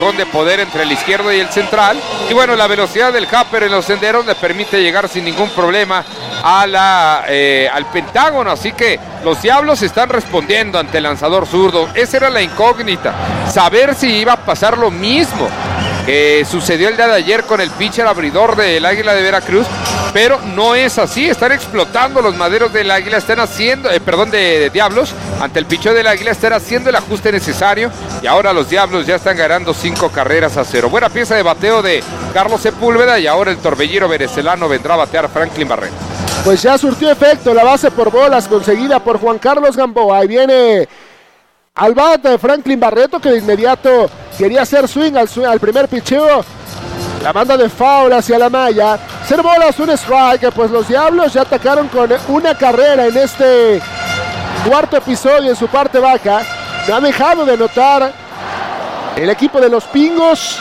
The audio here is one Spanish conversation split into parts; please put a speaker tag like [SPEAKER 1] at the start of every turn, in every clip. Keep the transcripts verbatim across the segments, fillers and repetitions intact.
[SPEAKER 1] de poder entre el izquierdo y el central, y bueno, la velocidad del Happer en los senderos le permite llegar sin ningún problema a la, eh, al Pentágono, así que los Diablos están respondiendo ante el lanzador zurdo. Esa era la incógnita, saber si iba a pasar lo mismo que sucedió el día de ayer con el pitcher abridor del Águila de Veracruz, pero no es así. Están explotando los maderos del Águila, están haciendo, eh, perdón, de, de Diablos, ante el picheo del Águila, están haciendo el ajuste necesario, y ahora los Diablos ya están ganando cinco carreras a cero. Buena pieza de bateo de Carlos Sepúlveda, y ahora el torbellino venezolano vendrá a batear Franklin Barreto.
[SPEAKER 2] Pues ya surtió efecto la base por bolas conseguida por Juan Carlos Gamboa. Ahí viene al bate de Franklin Barreto, que de inmediato quería hacer swing al, swing, al primer picheo. La manda de foul hacia la malla. Cero bolas, un strike. Pues los Diablos ya atacaron con una carrera en este cuarto episodio en su parte baja. No ha dejado de anotar el equipo de los Pingos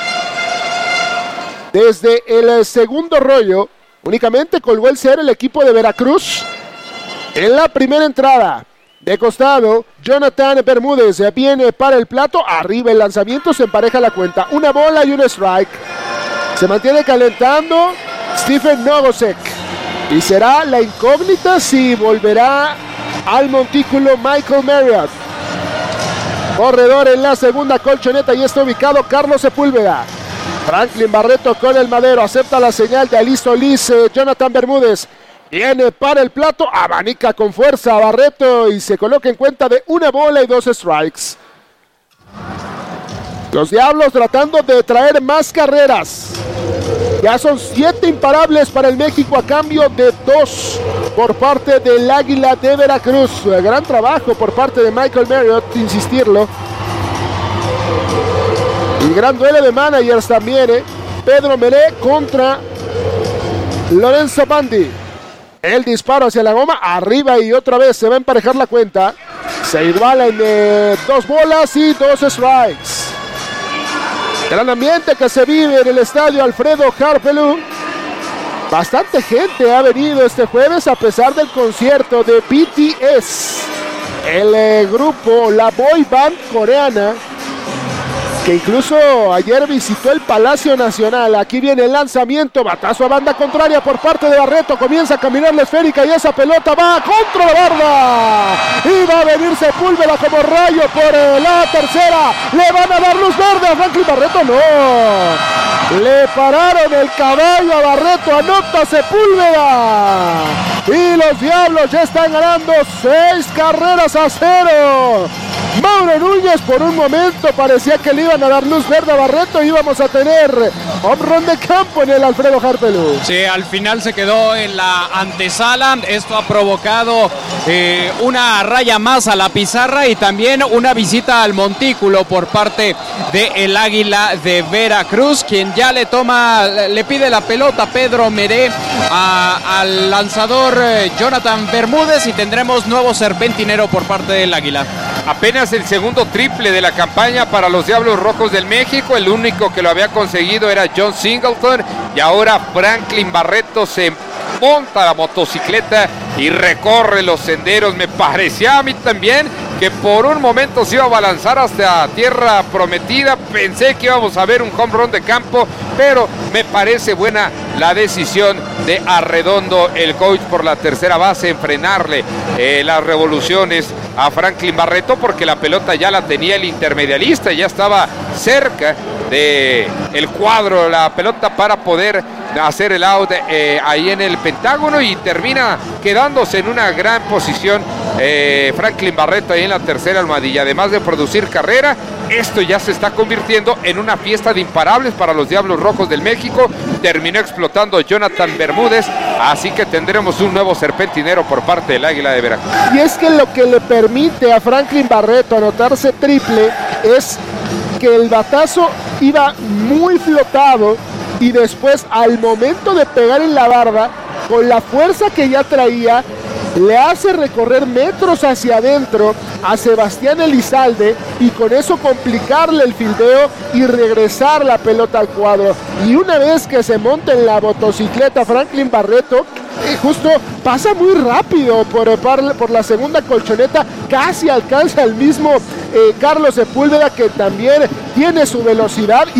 [SPEAKER 2] desde el segundo rollo. Únicamente colgó el cero el equipo de Veracruz en la primera entrada. De costado, Jonathan Bermúdez viene para el plato. Arriba el lanzamiento, se empareja la cuenta. Una bola y un strike. Se mantiene calentando Stephen Nogosek. Y será la incógnita si volverá al montículo Michael Marriott. Corredor en la segunda colchoneta y está ubicado Carlos Sepúlveda. Franklin Barreto con el madero, acepta la señal de Ali Solís. eh, Jonathan Bermúdez viene para el plato, abanica con fuerza a Barreto y se coloca en cuenta de una bola y dos strikes. Los Diablos tratando de traer más carreras. Ya son siete imparables para el México a cambio de dos por parte del Águila de Veracruz. Gran trabajo por parte de Michael Marriott, insistirlo. Y gran duelo de managers también, ¿eh? Pedro Meré contra Lorenzo Bandi. El disparo hacia la goma, arriba y otra vez se va a emparejar la cuenta. Se igualan eh, dos bolas y dos strikes. Gran ambiente que se vive en el estadio Alfredo Harpelú. Bastante gente ha venido este jueves a pesar del concierto de B T S. El eh, grupo, la boy band coreana, que incluso ayer visitó el Palacio Nacional. Aquí viene el lanzamiento, batazo a banda contraria por parte de Barreto, comienza a caminar la esférica y esa pelota va contra la barda, y va a venir Sepúlveda como rayo por la tercera. Le van a dar luz verde a Franklin Barreto, no, le pararon el caballo a Barreto, anota Sepúlveda y los Diablos ya están ganando seis carreras a cero. Mauro Núñez por un momento parecía que le iban a dar luz verde a Barreto y íbamos a tener home run de campo en el Alfredo Harpelú.
[SPEAKER 3] Sí, al final se quedó en la antesala. Esto ha provocado eh, una raya más a la pizarra y también una visita al montículo por parte del Águila de Veracruz, quien ya le toma, le pide la pelota a Pedro Meré a, al lanzador eh, Jonathan Bermúdez, y tendremos nuevo serpentinero por parte del Águila.
[SPEAKER 1] Apenas el segundo triple de la campaña para los Diablos Rojos del México. El único que lo había conseguido era John Singleton, y ahora Franklin Barreto se monta la motocicleta y recorre los senderos. Me parecía a mí también que por un momento se iba a balanzar hasta tierra prometida. Pensé que íbamos a ver un home run de campo, pero me parece buena la decisión de Arredondo, el coach por la tercera base, en frenarle eh, las revoluciones a Franklin Barreto, porque la pelota ya la tenía el intermedialista, ya estaba cerca de el cuadro la pelota para poder hacer el out eh, ahí en el Pentágono, y termina quedándose en una gran posición eh, Franklin Barreto ahí en la tercera almohadilla. Además de producir carrera, esto ya se está convirtiendo en una fiesta de imparables para los Diablos Rojos del México. Terminó explotando Jonathan Bermúdez, así que tendremos un nuevo serpentinero por parte del Águila de Veracruz.
[SPEAKER 2] Y es que lo que le permite a Franklin Barreto anotarse triple es que el batazo iba muy flotado, y después al momento de pegar en la barda, con la fuerza que ya traía, le hace recorrer metros hacia adentro a Sebastián Elizalde, y con eso complicarle el fildeo y regresar la pelota al cuadro. Y una vez que se monta en la motocicleta Franklin Barreto, eh, justo pasa muy rápido por, por, por la segunda colchoneta, casi alcanza el mismo eh, Carlos Sepúlveda, que también tiene su velocidad